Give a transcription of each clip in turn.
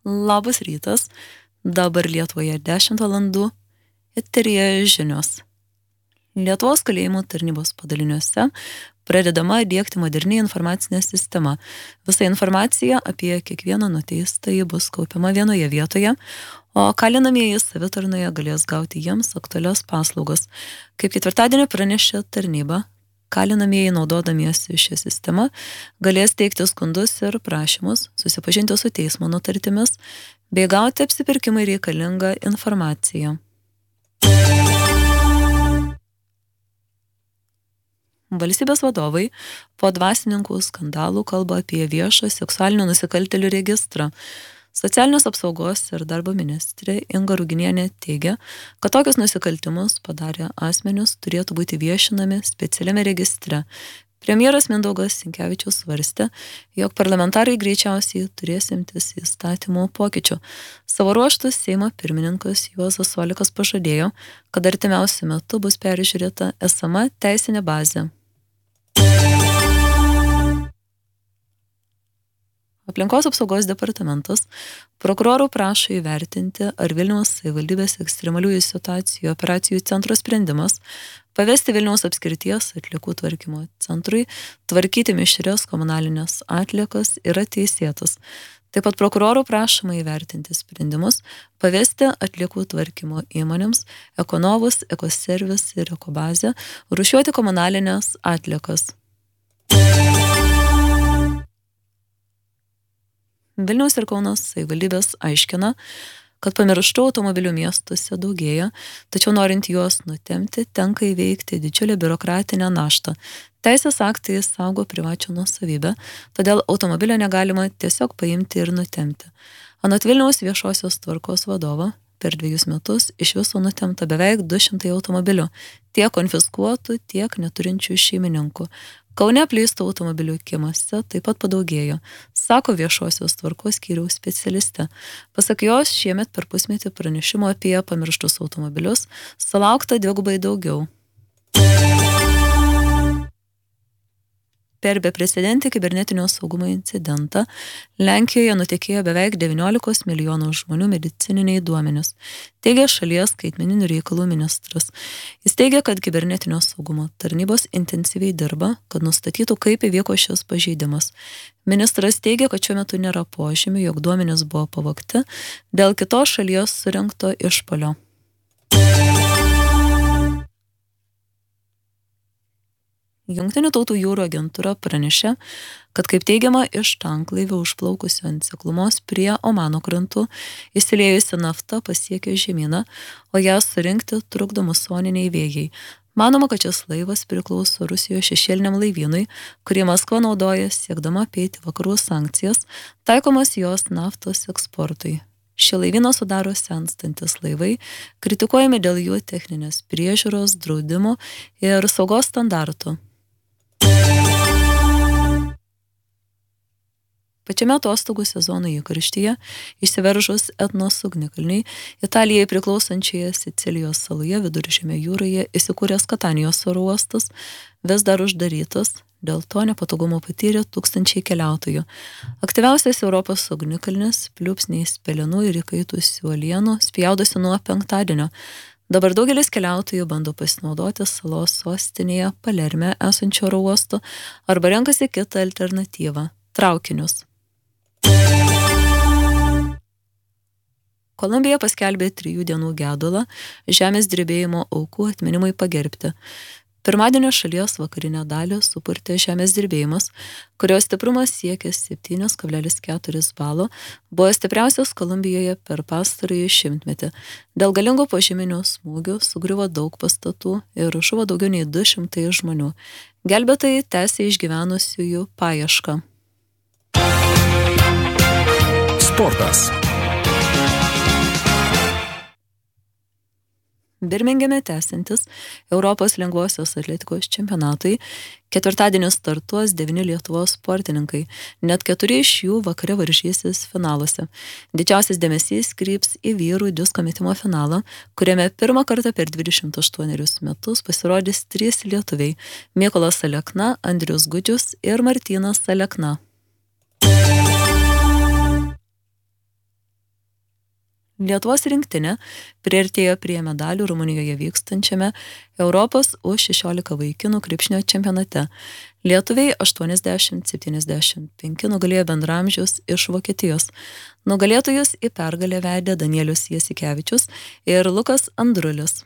Labas rytas, dabar Lietuvoje 10 valandų, eteryje žinios. Lietuvos kalėjimų tarnybos padaliniuose pradedama diegti moderni informacinė sistema. Visa informacija apie kiekvieną nuteistąjį bus kaupiama vienoje vietoje, o kalinamieji savitarnoje galės gauti jiems aktualias paslaugos. Kaip ketvirtadienį pranešė tarnyba, kalinamieji naudodamiesi šią sistemą galės teikti skundus ir prašymus, susipažinti su teismo nutartimis bei gauti apsipirkimui reikalingą informaciją. Valstybės vadovai po dvasininkų skandalų kalba apie viešą seksualinių nusikaltėlių registrą. Socialinės apsaugos ir darbo ministrė Inga Ruginienė teigia, kad tokius nusikaltimus padarę asmenys turėtų būti viešinami specialiame registre. Premjeras Mindaugas Sinkevičius svarstė, jog parlamentarai greičiausiai turės imtis įstatymų pokyčių. Savo ruožtu Seimo pirmininkas Juozas Olekas pažadėjo, kad artimiausiu metu bus peržiūrėta esama teisinė bazė. Aplinkos apsaugos departamentas prokurorų prašo įvertinti, ar Vilniaus savivaldybės ekstremaliųjų situacijų operacijų centro sprendimas pavesti Vilniaus apskrities atliekų tvarkymo centrui tvarkyti mišrias komunalinės atliekas yra teisėtas. Taip pat prokurorų prašoma įvertinti sprendimus pavesti atliekų tvarkymo įmonėms Ekonovus, Ekoservis ir Ekobazė rūšiuoti komunalinės atliekas. Vilniaus ir Kaunas savivaldybės aiškina, kad pamirštų automobilių miestuose daugėja, tačiau norint juos nutemti, tenka įveikti didžiulę biurokratinę naštą. Teisės aktai saugo privačią nuosavybę, todėl automobilio negalima tiesiog paimti ir nutemti. Anot Vilniaus viešosios tvarkos vadovo, per 2 metus iš viso nutemta beveik 200 automobilių, tiek konfiskuotų, tiek neturinčių šeimininkų. Kaune apleistų automobilių kiemuose taip pat padaugėjo, sako viešosios tvarkos skyriaus specialistė. Pasak jos, šiemet per pusmetį pranešimo apie pamirštus automobilius sulaukta 2 daugiau. Per beprecedentį kibernetinio saugumo incidentą Lenkijoje nutekėjo beveik 19 milijonų žmonių medicininiai duomenys, teigia šalies skaitmeninių reikalų ministras. Jis teigia, kad kibernetinio saugumo tarnybos intensyviai dirba, kad nustatytų, kaip įvyko šis pažeidimas. Ministras teigia, kad šiuo metu nėra požymių, jog duomenys buvo pavogti dėl kitos šalies surengto išpuolio. Jungtinių tautų jūrų agentūra pranešė, kad kaip teigiama iš tanklaivio užplaukusio ant seklumos prie Omano krantų įsiliejusi nafta pasiekė žemyną, o ją surinkti trukdo musoniniai vėjai. Manoma, kad šis laivas priklauso Rusijos šešėliniam laivynui, kurį Maskva naudoja siekdama apeiti vakarų sankcijas, taikomas jos naftos eksportui. Šį laivyną sudaro senstantis laivai, kritikuojami dėl jų techninės priežiūros, draudimo ir saugos standartų. Pačiame atostogų sezono įkarštyje, išsiveržus Etnos ugnikalniui, Italijai priklausančioje Sicilijos saloje Viduržemio jūroje įsikūręs Katanijos oro uostas vis dar uždarytas, dėl to nepatogumo patyrė tūkstančiai keliautojų. Aktyviausias Europos ugnikalnis pliūpsniais pelenų ir įkaitusių uolienų spjaudosi nuo penktadienio. Dabar daugelis keliautojų bando pasinaudoti salos sostinėje Palerme esančio oro uosto arba renkasi kitą alternatyvą – traukinius. Kolumbija paskelbė 3 dienų gedulą žemės drebėjimo aukų atminimui pagerbti. Pirmadienio šalies vakarinę dalį supurtė žemės drebėjimas, kurio stiprumas siekė 7,4 balo, buvo stipriausias Kolumbijoje per pastarąjį šimtmetį. Dėl galingų požeminių smūgių sugriuvo daug pastatų ir žuvo daugiau nei 200 žmonių. Gelbėtojai tęsia išgyvenusiųjų paiešką. Sportas. Birmingeme tęsiantis Europos lengvosios atletikos čempionatui ketvirtadienį startuos 9 Lietuvos sportininkai, net 4 iš jų vakare varžysis finaluose. Didžiausias dėmesys kryps į vyrų disko metimo finalą, kuriame pirmą kartą per 28 metus pasirodys 3 lietuviai – Mykolas Alekna, Andrius Gudžius ir Martynas Alekna. Lietuvos rinktinė priartėjo prie medalių Rumunijoje vykstančiame Europos U16 vaikinų krepšinio čempionate. Lietuviai 80-75 nugalėjo bendramžius iš Vokietijos. Nugalėtojus į pergalę vedė Danielius Jasikevičius ir Lukas Andrulis.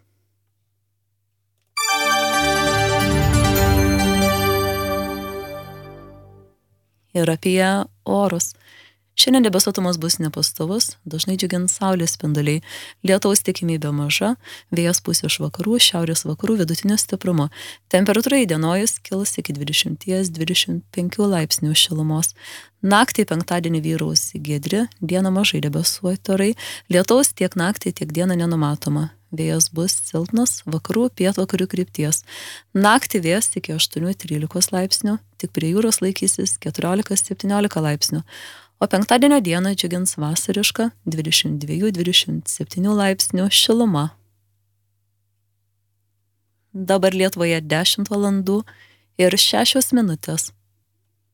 Ir apie orus. Šiandien debesuotumas bus nepastovus, dažnai džiugins saulės spinduliai, lietaus tikimybė maža, vėjas pūs iš vakarų, šiaurės vakarų vidutinio stiprumo. Temperatūra įdienojus kils iki 20-25 laipsnių šilumos. Naktį penktadienį vyraus giedri, dieną mažai debesuoti orai, lietaus tiek naktį, tiek dieną nenumatoma. Vėjas bus silpnas, vakarų, pietvakarių krypties. Naktį vėjas iki 8-13 laipsnių, tik prie jūros laikysis 14-17 laipsnių. O penktadienio dieną džiugins vasariška 22-27 laipsnių šiluma. Dabar Lietuvoje 10 valandų ir 6 minutės.